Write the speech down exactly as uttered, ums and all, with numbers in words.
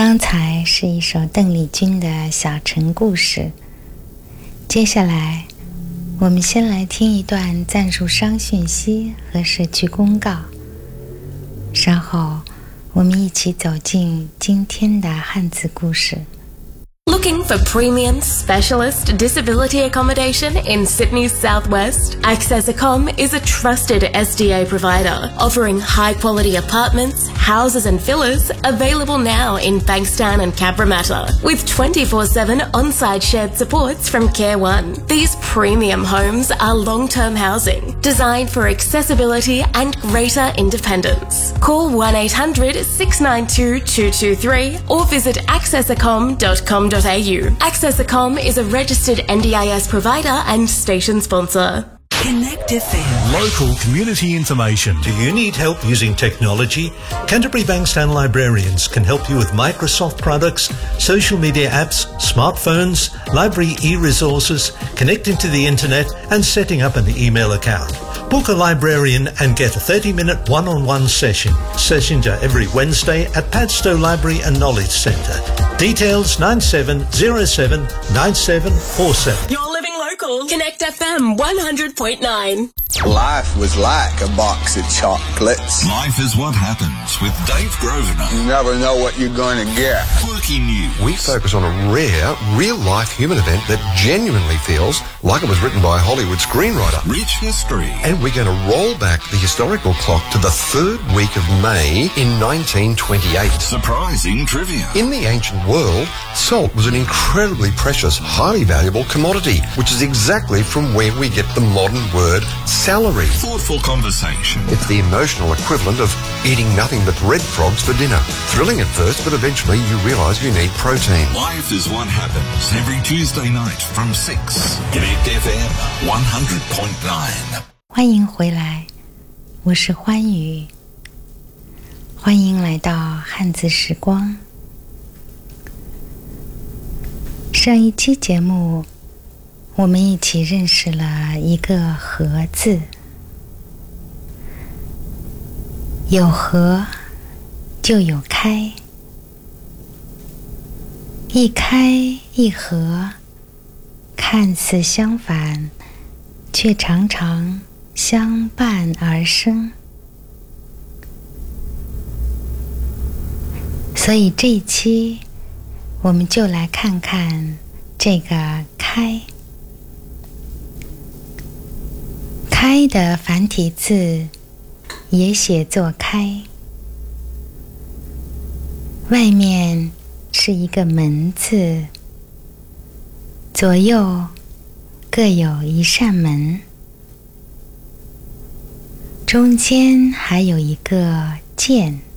刚才是一首邓丽君的小城故事，接下来我们先来听一段赞助商讯息和社区公告，稍后我们一起走进今天的汉字故事。 Looking for premium specialist disability accommodation in Sydney's southwest? Access Accom is a trusted S D A provider, offering high-quality apartments, houses and villas available now in Bankstown and Cabramatta, with twenty-four seven on-site shared supports from Care One. These premium homes are long-term housing, designed for accessibility and greater independence. Call one eight hundred six nine two two two three or visit access accom dot com dot a u. Access Accom is a registered N D I S provider and station sponsor. Connect F M. Local community information. Do you need help using technology? Canterbury Bankstown Librarians can help you with Microsoft products, social media apps, smartphones, library e-resources, connecting to the internet and setting up an email account. Book a librarian and get a thirty minute one-on-one session. Sessions are every Wednesday at Padstow Library and Knowledge Centre. Details nine seven zero seven nine seven four seven. You're living local. Connect F M one hundred point nine. Life was like a box of chocolates. Life is what happens with Dave Grosvenor. You never know what you're going to get. Quirky News. We focus on a rare, real-life human event that genuinely feels like it was written by a Hollywood screenwriter. Rich history. And we're going to roll back the historical clock to the third week of May in nineteen twenty-eight. Surprising trivia. In the ancient world, salt was an incredibly precious, highly valuable commodity, which is exactly from where we get the modern word salary. Thoughtful conversation. It's the emotional equivalent of eating nothing but red frogs for dinner. Thrilling at first, but eventually you realise you need protein. Life is what happens every Tuesday night from six. Connect F M one hundred point nine. 欢迎回来，我是欢愉，欢迎来到汉字时光。上一期节目我们一起认识了一个合字，有合就有开，一开一合，看似相反，却常常相伴而生。所以这一期我们就来看看这个开。开的繁体字也写作开，外面是一个门字，左右各有一扇门，中间还有一个剑。